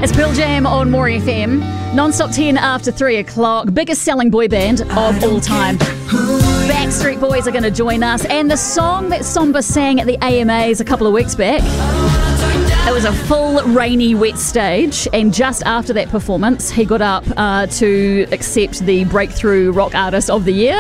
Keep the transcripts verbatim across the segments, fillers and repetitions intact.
It's Pearl Jam on More F M. Non-stop ten after three o'clock. Biggest selling boy band of all time. Backstreet Boys are going to join us. And the song that Somba sang at the A M As a couple of weeks back, it was a full rainy, wet stage. And just after that performance, he got up uh, to accept the Breakthrough Rock Artist of the Year.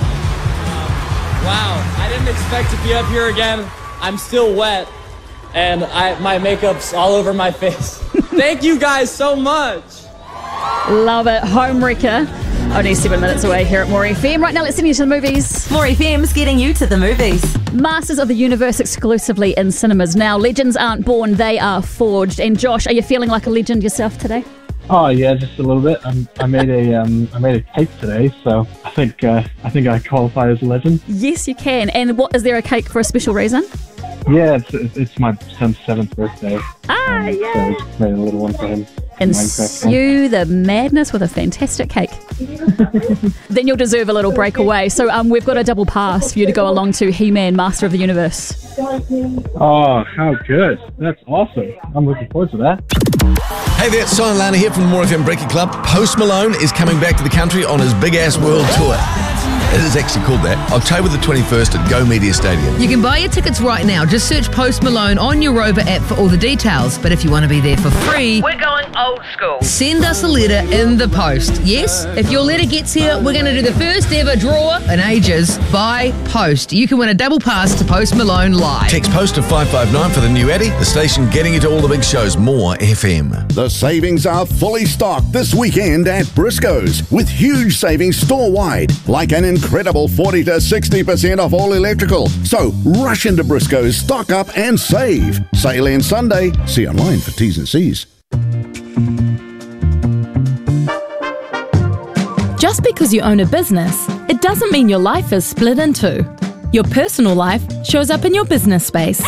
Wow, I didn't expect to be up here again. I'm still wet. And I, my makeup's all over my face. Thank you guys so much. Love it. Home wrecker. Only seven minutes away here at More F M. Right now, let's send you to the movies. More F M's getting you to the movies. Masters of the Universe exclusively in cinemas now. Legends aren't born, they are forged. And Josh, are you feeling like a legend yourself today? Oh yeah, just a little bit. I'm, I made a um, I made a cake today, so I think uh, I think I qualify as a legend. Yes, you can. And what is there a cake for a special reason? Yeah, it's it's my son's seventh birthday. Ah, um, yeah. So I just made a little one for him. Ensue the madness with a fantastic cake. Then you'll deserve a little break away. So um, we've got a double pass for you to go along to He-Man, Master of the Universe. Oh, how good. That's awesome. I'm looking forward to that. Hey there, it's Simon Lana here from the More F M Breaking Club. Post Malone is coming back to the country on his big-ass world tour. It is actually called that. October the twenty-first at Go Media Stadium. You can buy your tickets right now. Just search Post Malone on your Rover app for all the details. But if you want to be there for free, we're going old school. Send us a letter in the post. Yes, if your letter gets here, we're going to do the first ever draw in ages by post. You can win a double pass to Post Malone live. Text post to five five nine for the new Addy. The station getting you to all the big shows. More F M. The savings are fully stocked this weekend at Briscoe's with huge savings store-wide, like an incredible forty to sixty percent off all electrical. So rush into Briscoe's, stock up and save. Sale ends Sunday. See online for T's and C's. Just because you own a business, it doesn't mean your life is split in two. Your personal life shows up in your business space.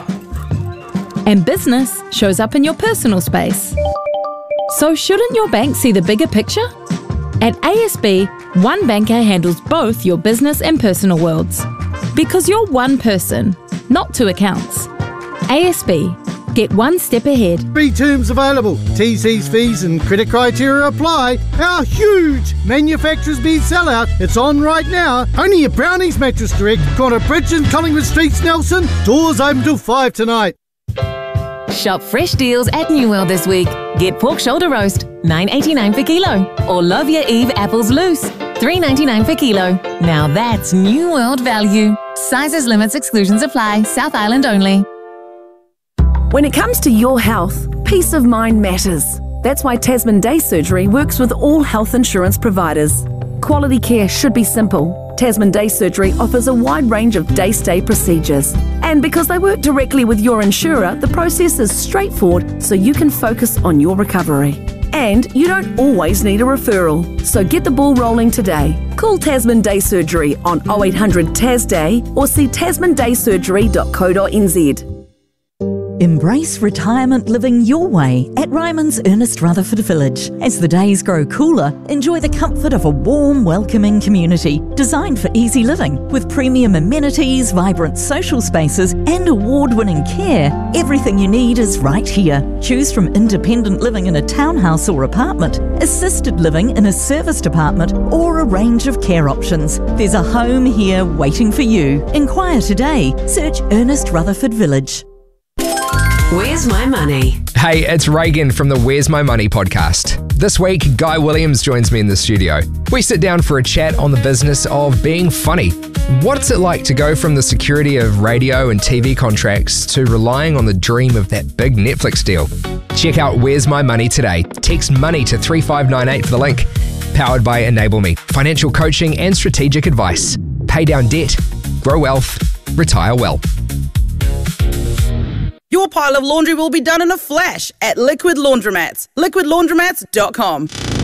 And business shows up in your personal space. So shouldn't your bank see the bigger picture? At A S B, one banker handles both your business and personal worlds. Because you're one person, not two accounts. A S B, get one step ahead. Three terms available. T Cs, fees and credit criteria apply. Our huge Manufacturers Bid sellout. It's on right now. Only at Brownie's Mattress Direct, corner Bridge and Collingwood Streets, Nelson. Doors open till five tonight. Shop fresh deals at New World this week. Get pork shoulder roast, nine eighty-nine per kilo. Or love your Eve apples loose, three ninety-nine per kilo. Now that's New World value. Sizes, limits, exclusions apply. South Island only. When it comes to your health, peace of mind matters. That's why Tasman Day Surgery works with all health insurance providers. Quality care should be simple. Tasman Day Surgery offers a wide range of day-stay procedures. And because they work directly with your insurer, the process is straightforward so you can focus on your recovery. And you don't always need a referral. So get the ball rolling today. Call Tasman Day Surgery on oh eight hundred T A S Day or see tasman day surgery dot co dot n z. Embrace retirement living your way at Ryman's Ernest Rutherford Village. As the days grow cooler, enjoy the comfort of a warm, welcoming community designed for easy living. With premium amenities, vibrant social spaces and award-winning care, everything you need is right here. Choose from independent living in a townhouse or apartment, assisted living in a serviced apartment, or a range of care options. There's a home here waiting for you. Inquire today. Search Ernest Rutherford Village. Where's My Money? Hey, it's Reagan from the Where's My Money podcast. This week, Guy Williams joins me in the studio. We sit down for a chat on the business of being funny. What's it like to go from the security of radio and T V contracts to relying on the dream of that big Netflix deal? Check out Where's My Money today. Text MONEY to three five nine eight for the link. Powered by Enable Me. Financial coaching and strategic advice. Pay down debt, grow wealth, retire well. Your pile of laundry will be done in a flash at Liquid Laundromats. liquid laundromats dot com.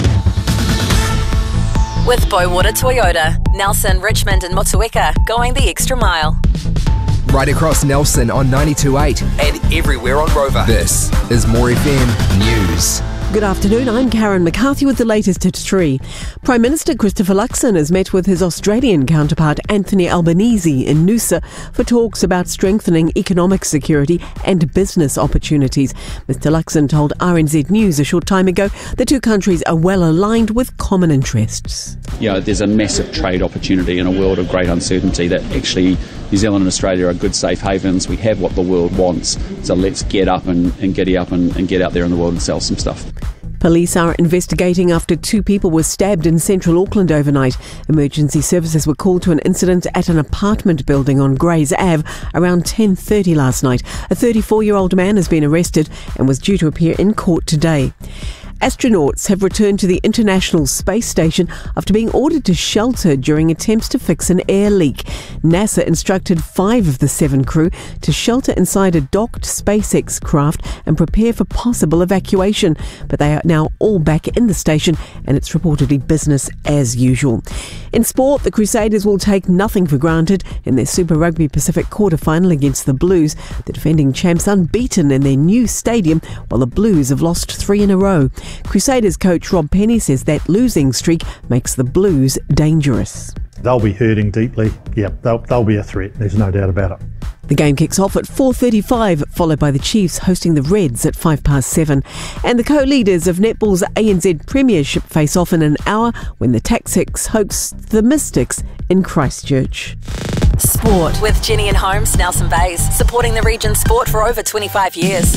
With Bowater Toyota, Nelson, Richmond and Motueka going the extra mile. Right across Nelson on ninety-two point eight and everywhere on Rover. This is More F M News. Good afternoon, I'm Karen McCarthy with the latest at three. Prime Minister Christopher Luxon has met with his Australian counterpart Anthony Albanese in Noosa for talks about strengthening economic security and business opportunities. Mister Luxon told R N Z News a short time ago the two countries are well aligned with common interests. You know, there's a massive trade opportunity in a world of great uncertainty that actually New Zealand and Australia are good safe havens. We have what the world wants, so let's get up and, and giddy up and, and get out there in the world and sell some stuff. Police are investigating after two people were stabbed in central Auckland overnight. Emergency services were called to an incident at an apartment building on Grays Ave around ten thirty last night. A thirty-four-year-old man has been arrested and was due to appear in court today. Astronauts have returned to the International Space Station after being ordered to shelter during attempts to fix an air leak. NASA instructed five of the seven crew to shelter inside a docked SpaceX craft and prepare for possible evacuation. But they are now all back in the station and it's reportedly business as usual. In sport, the Crusaders will take nothing for granted in their Super Rugby Pacific quarter-final against the Blues. The defending champs unbeaten in their new stadium while the Blues have lost three in a row. Crusaders coach Rob Penny says that losing streak makes the Blues dangerous. They'll be hurting deeply. Yeah, they'll, they'll be a threat. There's no doubt about it. The game kicks off at four thirty-five, followed by the Chiefs hosting the Reds at five past seven. And the co-leaders of netball's A N Z Premiership face off in an hour when the Tactics host the Mystics in Christchurch. Sport with Jenny and Holmes, Nelson Bays, supporting the region's sport for over twenty-five years.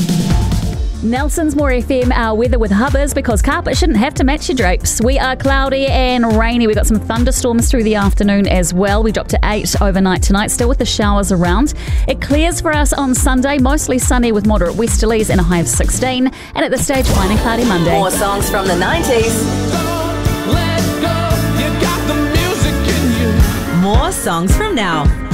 Nelson's More F M, our weather with Hubbers, because carpet shouldn't have to match your drapes. We are cloudy and rainy. We've got some thunderstorms through the afternoon as well. We dropped to eight overnight tonight, still with the showers around. It clears for us on Sunday, mostly sunny with moderate westerlies and a high of sixteen. And at this stage, fine and cloudy Monday. More songs from the nineties. More songs from now.